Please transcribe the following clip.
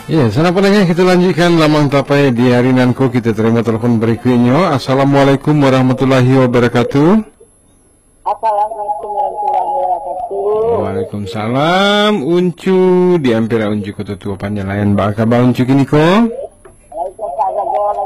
Ya, sana pendengar kita lanjutkan lamang tapai di hari nanko kita terima telepon berikutnya. Assalamualaikum warahmatullahi wabarakatuh. Assalamualaikum warahmatullahi wabarakatuh. Waalaikumsalam. Uncu di ampera uncu ketutupan layan ba kabar uncu kini ko?